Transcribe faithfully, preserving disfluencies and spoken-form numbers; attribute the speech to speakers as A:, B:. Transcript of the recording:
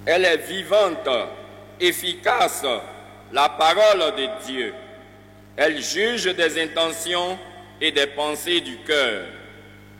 A: Elle est vivante, efficace, la parole de Dieu. Elle juge des intentions et des pensées du cœur.